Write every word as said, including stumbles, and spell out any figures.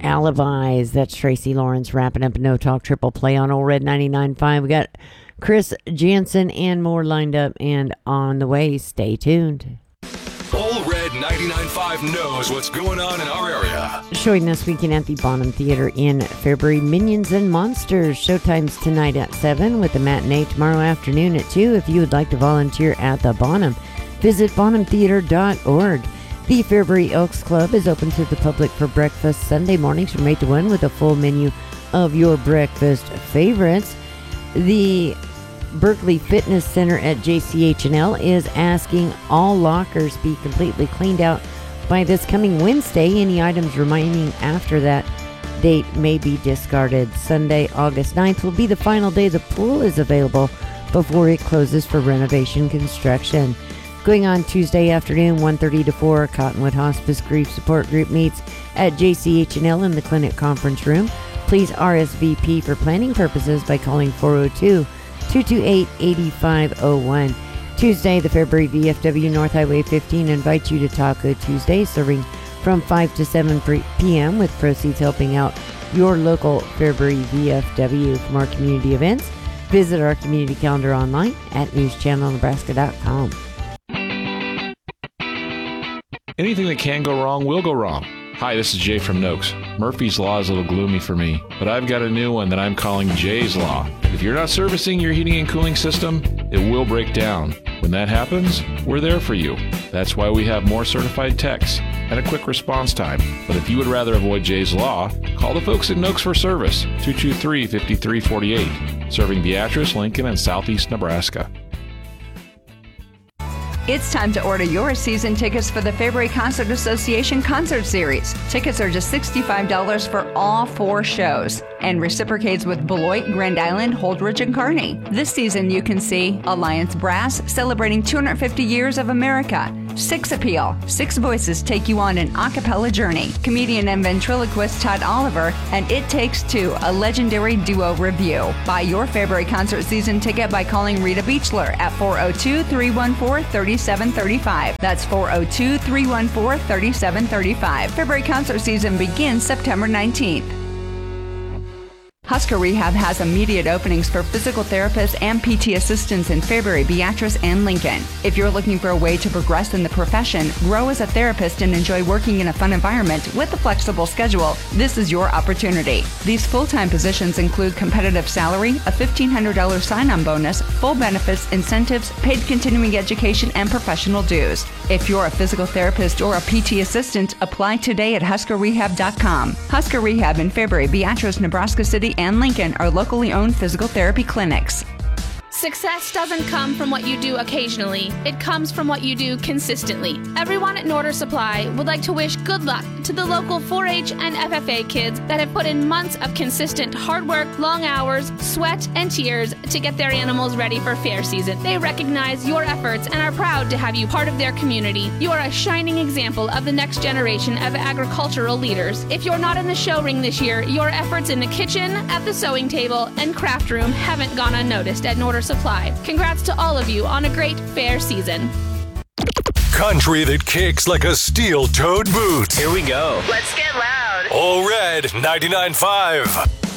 Alibis. That's Tracy Lawrence wrapping up a No Talk Triple Play on Old Red ninety-nine point five. We got Chris Jansen and more lined up and on the way. Stay tuned. Old Red ninety-nine point five knows what's going on in our area. Showing this weekend at the Bonham Theater in February, Minions and Monsters. Showtime's tonight at seven with the matinee tomorrow afternoon at two. If you would like to volunteer at the Bonham, visit bonham theater dot org. The Fairbury Elks Club is open to the public for breakfast Sunday mornings from eight to one with a full menu of your breakfast favorites. The Berkeley Fitness Center at J C H and L is asking all lockers be completely cleaned out by this coming Wednesday. Any items remaining after that date may be discarded. Sunday, August ninth will be the final day the pool is available before it closes for renovation construction. Going on Tuesday afternoon, one thirty to four, Cottonwood Hospice Grief Support Group meets at J C H and L in the clinic conference room. Please R S V P for planning purposes by calling four oh two, two two eight, eight five oh one. Tuesday, the Fairbury V F W North Highway fifteen invites you to Taco Tuesday, serving from five to seven p.m. with proceeds helping out your local Fairbury V F W. For more community events, visit our community calendar online at news channel nebraska dot com. Anything that can go wrong will go wrong. Hi, this is Jay from Noakes. Murphy's Law is a little gloomy for me, but I've got a new one that I'm calling Jay's Law. If you're not servicing your heating and cooling system, it will break down. When that happens, we're there for you. That's why we have more certified techs and a quick response time. But if you would rather avoid Jay's Law, call the folks at Noakes for service, two two three, five three four eight, serving Beatrice, Lincoln, and southeast Nebraska. It's time to order your season tickets for the Fairbury Concert Association Concert Series. Tickets are just sixty-five dollars for all four shows and reciprocates with Beloit, Grand Island, Holdridge, and Kearney. This season you can see Alliance Brass celebrating two hundred fifty years of America. Six Appeal. Six voices take you on an a cappella journey. Comedian and ventriloquist Todd Oliver and It Takes Two, a legendary duo review. Buy your Fairbury Concert season ticket by calling Rita Beechler at four oh two, three one four, three seven three five. That's four oh two, three one four, three seven three five. Fairbury Concert season begins September nineteenth. Husker Rehab has immediate openings for physical therapists and P T assistants in Fairbury, Beatrice, and Lincoln. If you're looking for a way to progress in the profession, grow as a therapist, and enjoy working in a fun environment with a flexible schedule, this is your opportunity. These full-time positions include competitive salary, a fifteen hundred dollars sign-on bonus, full benefits, incentives, paid continuing education, and professional dues. If you're a physical therapist or a P T assistant, apply today at husker rehab dot com. Husker Rehab in Fairbury, Beatrice, Nebraska City, and Lincoln are locally owned physical therapy clinics. Success doesn't come from what you do occasionally. It comes from what you do consistently. Everyone at Norder Supply would like to wish good luck to the local four H and F F A kids that have put in months of consistent hard work, long hours, sweat, and tears to get their animals ready for fair season. They recognize your efforts and are proud to have you part of their community. You are a shining example of the next generation of agricultural leaders. If you're not in the show ring this year, your efforts in the kitchen, at the sewing table, and craft room haven't gone unnoticed at Norder Supply. Congrats to all of you on a great fair season. Country that kicks like a steel-toed boot. Here we go. Let's get loud. All Red ninety-nine point five.